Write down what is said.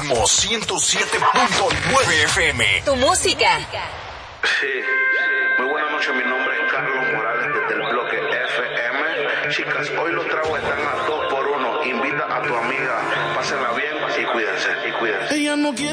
Ritmo 107.9 FM. Tu música. Sí. Muy buenas noches, mi nombre es Carlos Morales desde el bloque FM. Chicas, hoy los tragos están a 2 por 1. Invita a tu amiga, pásenla bien y cuídense. Ella no quiere